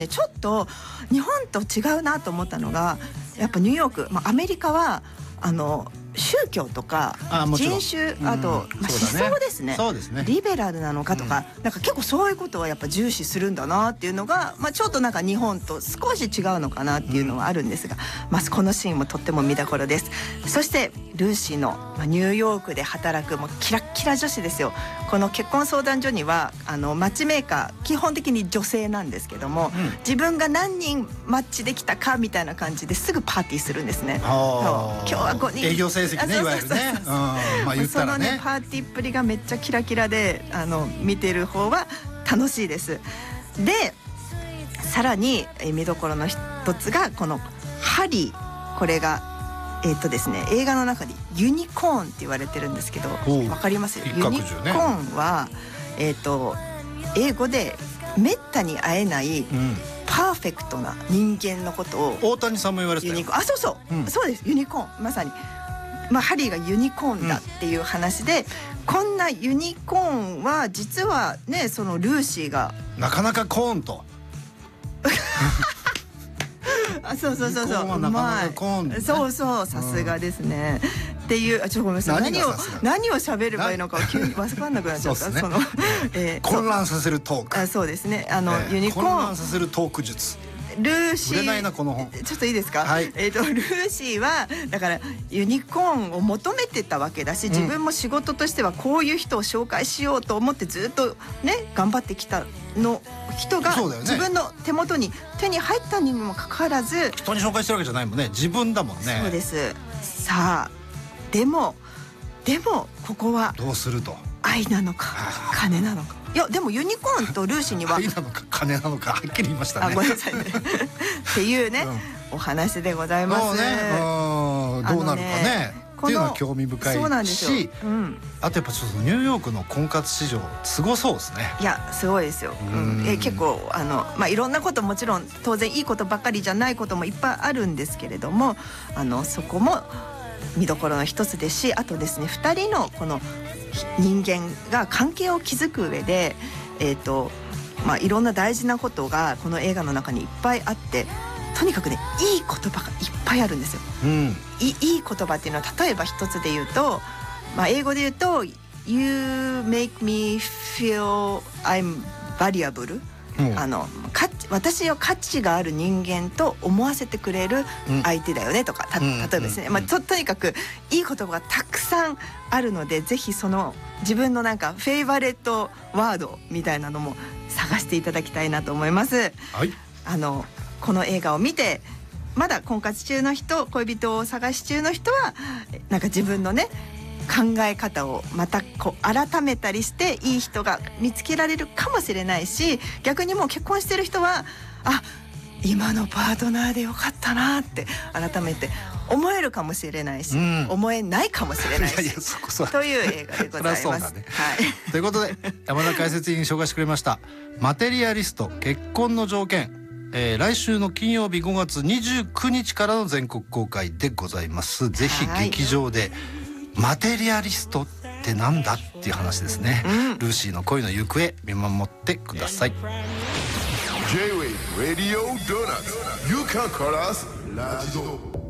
ちょっと日本と違うなと思ったのが、やっぱニューヨーク、アメリカは宗教とか人種、あと、思想ですね、リベラルなのかとか、なんか結構そういうことはやっぱ重視するんだなっていうのが、ちょっとなんか日本と少し違うのかなっていうのはあるんですが、このシーンもとっても見どころです。そしてルーシーのニューヨークで働くもうキラッキラ女子ですよ。この結婚相談所にはマッチメーカー基本的に女性なんですけども、自分が何人マッチできたかみたいな感じですぐパーティーするんですね。今日は5人営業成績ね、いわゆるね。 そのねパーティーっぷりがめっちゃキラキラで見てる方は楽しいです。でさらに見どころの一つがこのハリー、これがですね、映画の中でユニコーンって言われてるんですけど、わかります？ユニコーンは英語でめったに会えないパーフェクトな人間のことを、 大谷さんも言われてたよ。 そうです、ユニコーン、まさにハリーがユニコーンだっていう話で、こんなユニコーンは実はね、そのルーシーがなかなかコーンとそうなかなかコーン、ね、 そうさすがですね、っていう、ごめんなさい、何を喋ればいいのか急に分かんなくなっちゃった。 混乱させるトーク。 そうですね、ユニコーン、 混乱させるトーク術。 ルーシー、 売れないなこの本。 ちょっといいですか？ はい、 ルーシーはだからユニコーンを求めてたわけだし、自分も仕事としてはこういう人を紹介しようと思ってずっとね頑張ってきた人が自分の手元に手に入ったにもかかわらず、 人に紹介してるわけじゃないもんね、自分だもんね。 そうです。さあでもここはどうすると、 愛なのか金なのか。いやでもユニコーンとルーシーには愛なのか金なのかはっきり言いましたね。 ごめんなさいねっていうね、お話でございます。 どうなるかねっていうのは興味深いし、 そうなんですよ。 あとやっぱちょっとニューヨークの婚活市場すごそうですね。 いやすごいですよ。結構いろんなこともちろん当然いいことばかりじゃないこともいっぱいあるんですけれども、そこも見どころの一つですし、あとですね、2人のこの人間が関係を築く上でいろんな大事なことがこの映画の中にいっぱいあって、とにかくねいい言葉がいっぱいあるんですよ。いい言葉っていうのは、例えば一つで言うと、英語で言うと You make me feel I'm valuable、私は価値がある人間と思わせてくれる相手だよねとか、例えばですね、とにかくいい言葉がたくさんあるので、ぜひその自分のなんかフェイバレットワードみたいなのも探していただきたいなと思います。 はい、 この映画を見てまだ婚活中の人、恋人を探し中の人はなんか自分のね考え方をまた改めたりして、いい人が見つけられるかもしれないし、逆にもう結婚してる人は今のパートナーでよかったなって改めて思えるかもしれないし、思えないかもしれないしという映画でございます。 ということで山田解説委員紹介してくれましたマテリアリスト結婚の条件、来週の金曜日5月29日からの全国公開でございます。ぜひ劇場でマテリアリストってなんだっていう話ですね、ルーシーの恋の行方見守ってください。 J-Wave Radio Donuts ゆかからラジオ